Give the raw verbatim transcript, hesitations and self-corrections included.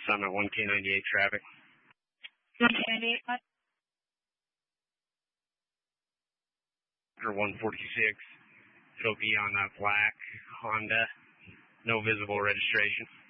Summit one K ninety-eight traffic. one K ninety-eight, what? Or one forty-six. It'll be on a black Honda. No visible registration.